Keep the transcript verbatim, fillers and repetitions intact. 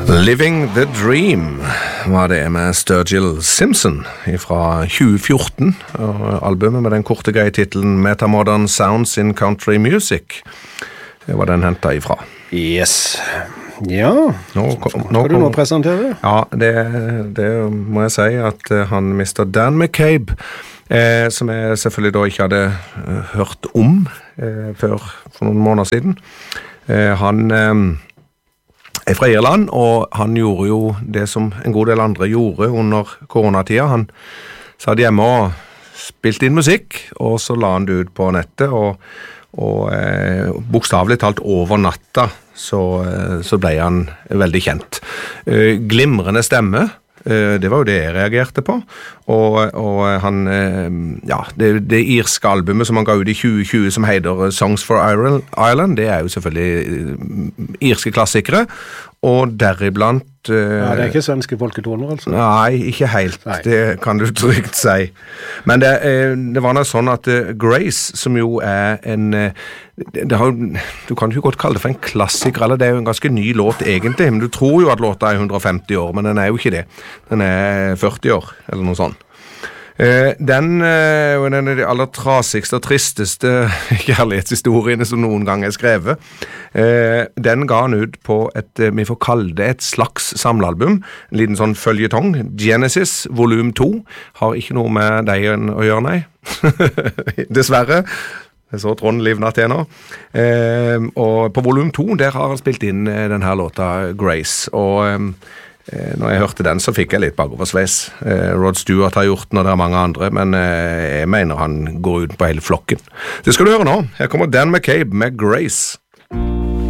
Living the Dream var det med Sturgill Simpson fra tjue fjorten, og albumet med den korte greie titelen Metamodern Sounds in Country Music. Det var den hentet ifra. Yes. Ja, nå, skal nå, du nå presentere? Ja, det, det må jeg si at han mister Dan McCabe, eh, som jeg selvfølgelig da ikke hadde uh, hørt om eh, før for noen måneder siden. Eh, han... Eh, er fra Irland, og han gjorde jo det som en god del andre gjorde under koronatida. Han satt hjemme og spilte inn musikk, og så la han det ut på nettet, og, og eh, bokstavelig talt over natta så, eh, så ble han veldig kjent. Eh, glimrende stemme, eh, det var jo det jeg reagerte på, og, og han, eh, ja, det, det irske albumet som han ga ut i tjue tjue som heter Songs for Ireland, det er jo selvfølgelig irske klassikere, og deriblant... Uh, ja, det er ikke svenske folketoner, altså? Nei, ikke helt. Nei. Det kan du trygt si. Men det, uh, det var noe sånn at uh, Grace, som jo er en... Uh, det har, du kan jo godt kalle det for en klassiker, eller det er jo en ganske ny låt egentlig, men du tror jo at låta er hundre og femti år, men den er jo ikke det. Den er førti år, eller noe sånt. Uh, den uh, den er de aller trasigste og tristeste kjærlighetshistoriene som noen gang er skrevet. Uh, den ga han ut på et, uh, vi får kalle det et slags samlealbum, en liten sånn føljetong. Genesis, volum to, har ikke noe med deg å gjøre, nei. Dessverre. Jeg så Trond livna til nå. Uh, og på volum to, der har han spilt inn uh, denne låta Grace, og... Um, Når jeg hørte den, så fikk jeg litt bakoversveis. Rod Stewart har gjort den, og det er mange andre, men jeg mener han går ut på hele flokken. Det skal du høre nå. Her kommer Dan McCabe med Grace.